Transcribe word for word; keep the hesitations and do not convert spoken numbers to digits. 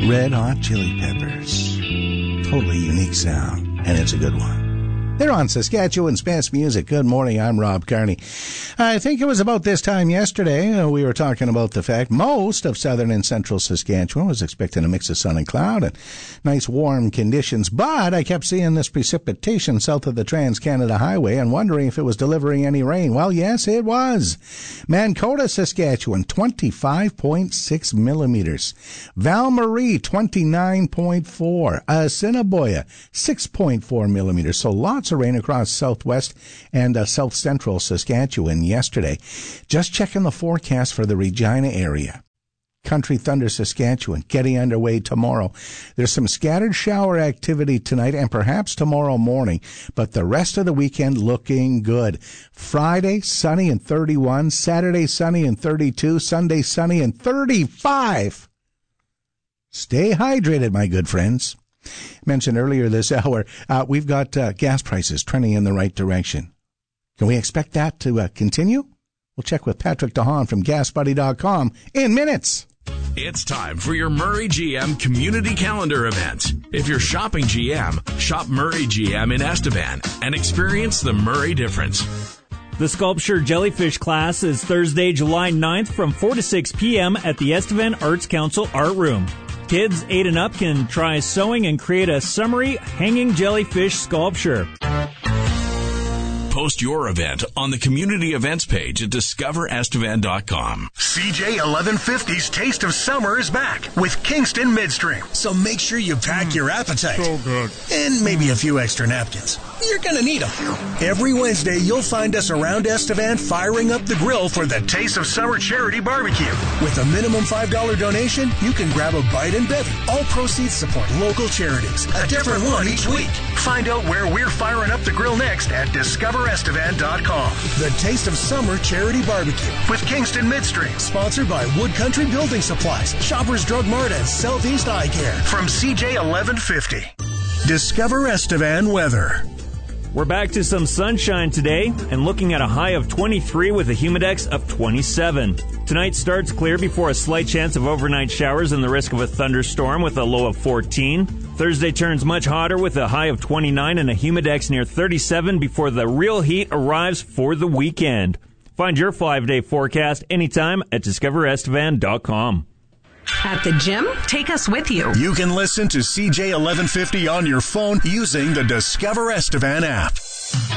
Red Hot Chili Peppers. Totally unique sound, and it's a good one. They're on Saskatchewan's Best Music. Good morning, I'm Rob Carney. I think it was about this time yesterday uh, we were talking about the fact most of southern and central Saskatchewan was expecting a mix of sun and cloud and nice warm conditions, but I kept seeing this precipitation south of the Trans-Canada Highway and wondering if it was delivering any rain. Well, yes, it was. Mancota, Saskatchewan, twenty-five point six millimeters. Val-Marie, twenty-nine point four. Assiniboia, six point four millimeters. So lots of rain across southwest and uh, south central Saskatchewan yesterday. Just checking the forecast for the Regina area. Country Thunder, Saskatchewan, getting underway tomorrow. There's some scattered shower activity tonight and perhaps tomorrow morning, but the rest of the weekend looking good. Friday, sunny and thirty-one. Saturday, sunny and thirty-two. Sunday, sunny and thirty-five. Stay hydrated, my good friends. Mentioned earlier this hour, uh, we've got uh, gas prices trending in the right direction. Can we expect that to uh, continue? We'll check with Patrick DeHaan from gas buddy dot com in minutes. It's time for your Murray G M Community Calendar event. If you're shopping G M, shop Murray G M in Estevan and experience the Murray difference. The sculpture jellyfish class is Thursday, July ninth from four to six p.m. at the Estevan Arts Council Art Room. Kids eight and up can try sewing and create a summery hanging jellyfish sculpture. Post your event on the community events page at discover estevan dot com. C J eleven fifty's Taste of Summer is back with Kingston Midstream. So make sure you pack your appetite. So good. And maybe a few extra napkins. You're going to need them. Every Wednesday, you'll find us around Estevan firing up the grill for the Taste of Summer Charity Barbecue. With a minimum five dollars donation, you can grab a bite and bevy. All proceeds support local charities. A different one each week. Find out where we're firing up the grill next at discover estevan dot com. The Taste of Summer Charity Barbecue with Kingston Midstream. Sponsored by Wood Country Building Supplies, Shoppers Drug Mart, and Southeast Eye Care. From C J eleven fifty. Discover Estevan weather. We're back to some sunshine today and looking at a high of twenty-three with a humidex of twenty-seven. Tonight starts clear before a slight chance of overnight showers and the risk of a thunderstorm with a low of fourteen. Thursday turns much hotter with a high of twenty-nine and a humidex near thirty-seven before the real heat arrives for the weekend. Find your five-day forecast anytime at discover estevan dot com. At the gym, take us with you. You can listen to C J eleven fifty on your phone using the Discover Estevan app.